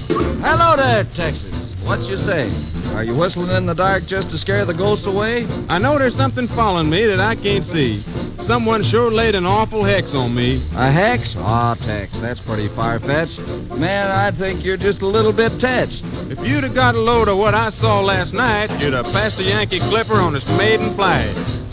Hello there, Texas. What you say? Are you whistling in the dark just to scare the ghosts away? I know there's something following me that I can't see. Someone sure laid an awful hex on me. A hex? Aw, Tex, that's pretty far-fetched. Man, I think you're just a little bit touched. If you'd have got a load of what I saw last night, you'd have passed a Yankee clipper on its maiden flight.